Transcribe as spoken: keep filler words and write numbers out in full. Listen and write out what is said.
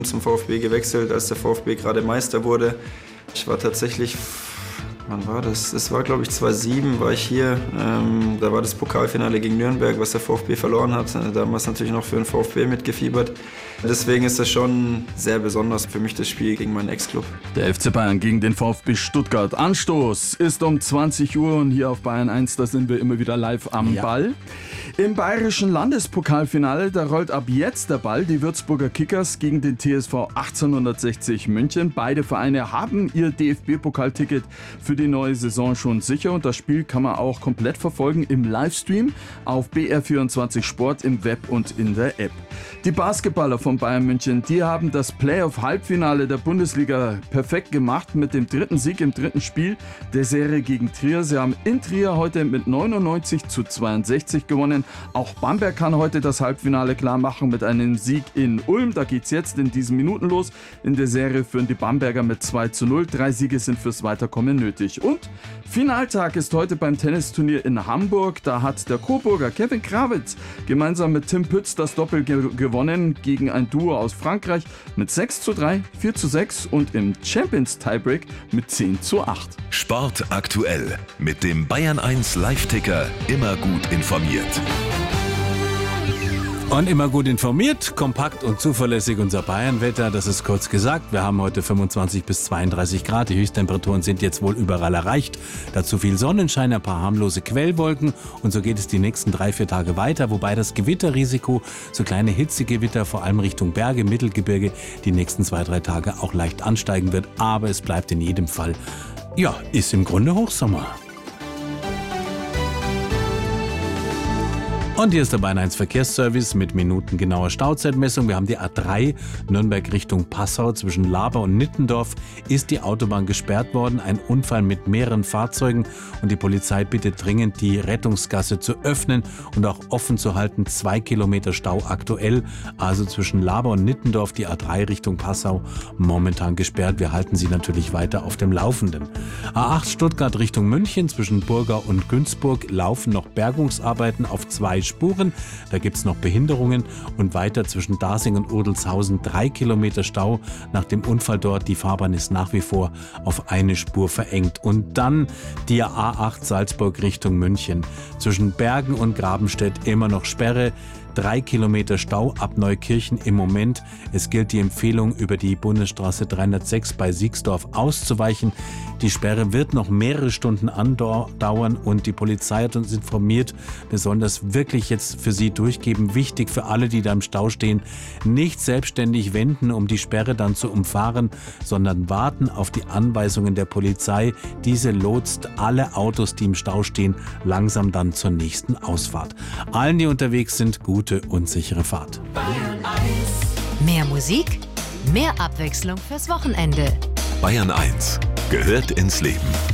zum VfB gewechselt, als der VfB gerade Meister wurde. Ich war tatsächlich, wann war das? Das war, glaube ich, zweitausendsieben war ich hier. Ähm, da war das Pokalfinale gegen Nürnberg, was der VfB verloren hat. Damals natürlich noch für den VfB mitgefiebert. Deswegen ist das schon sehr besonders für mich, das Spiel gegen meinen Ex-Club. Der F C Bayern gegen den VfB Stuttgart. Anstoß ist um zwanzig Uhr und hier auf Bayern eins, da sind wir immer wieder live am ja. Ball. Im bayerischen Landespokalfinale, da rollt ab jetzt der Ball. Die Würzburger Kickers gegen den T S V achtzehnhundertsechzig München. Beide Vereine haben ihr D F B-Pokalticket für die neue Saison schon sicher. Und das Spiel kann man auch komplett verfolgen im Livestream auf B R vierundzwanzig Sport im Web und in der App. Die Basketballer von Bayern München, die haben das Playoff-Halbfinale der Bundesliga perfekt gemacht mit dem dritten Sieg im dritten Spiel der Serie gegen Trier. Sie haben in Trier heute mit neunundneunzig zu zweiundsechzig gewonnen. Auch Bamberg kann heute das Halbfinale klar machen mit einem Sieg in Ulm. Da geht es jetzt in diesen Minuten los. In der Serie führen die Bamberger mit zwei zu null. Drei Siege sind fürs Weiterkommen nötig. Und Finaltag ist heute beim Tennisturnier in Hamburg. Da hat der Coburger Kevin Krawitz gemeinsam mit Tim Pütz das Doppel ge- gewonnen gegen ein Duo aus Frankreich mit sechs zu drei, vier zu sechs und im Champions Tiebreak mit zehn zu acht. Sport aktuell mit dem Bayern eins Live-Ticker, immer gut informiert. Und immer gut informiert, kompakt und zuverlässig unser Bayern-Wetter, das ist kurz gesagt. Wir haben heute fünfundzwanzig bis zweiunddreißig Grad, die Höchsttemperaturen sind jetzt wohl überall erreicht. Dazu viel Sonnenschein, ein paar harmlose Quellwolken und so geht es die nächsten drei, vier Tage weiter. Wobei das Gewitterrisiko, so kleine Hitzegewitter, vor allem Richtung Berge, Mittelgebirge, die nächsten zwei, drei Tage auch leicht ansteigen wird. Aber es bleibt in jedem Fall, ja, ist im Grunde Hochsommer. Und hier ist der Bayern eins Verkehrsservice mit minutengenauer Stauzeitmessung. Wir haben die A drei Nürnberg Richtung Passau. Zwischen Laber und Nittendorf ist die Autobahn gesperrt worden. Ein Unfall mit mehreren Fahrzeugen. Und die Polizei bittet dringend, die Rettungsgasse zu öffnen und auch offen zu halten. Zwei Kilometer Stau aktuell. Also zwischen Laber und Nittendorf die A drei Richtung Passau momentan gesperrt. Wir halten Sie natürlich weiter auf dem Laufenden. A acht Stuttgart Richtung München. Zwischen Burgau und Günzburg laufen noch Bergungsarbeiten auf zwei Spuren. Da gibt es noch Behinderungen und weiter zwischen Dasing und Odelshausen drei Kilometer Stau. Nach dem Unfall dort, die Fahrbahn ist nach wie vor auf eine Spur verengt. Und dann die A acht Salzburg Richtung München. Zwischen Bergen und Grabenstedt immer noch Sperre. Drei Kilometer Stau ab Neukirchen im Moment. Es gilt die Empfehlung, über die Bundesstraße dreihundertsechs bei Siegsdorf auszuweichen. Die Sperre wird noch mehrere Stunden andauern und die Polizei hat uns informiert, wir sollen das wirklich jetzt für Sie durchgeben. Wichtig für alle, die da im Stau stehen, nicht selbstständig wenden, um die Sperre dann zu umfahren, sondern warten auf die Anweisungen der Polizei. Diese lotst alle Autos, die im Stau stehen, langsam dann zur nächsten Ausfahrt. Allen, die unterwegs sind, gut gute und sichere Fahrt. Mehr Musik, mehr Abwechslung fürs Wochenende. Bayern eins gehört ins Leben.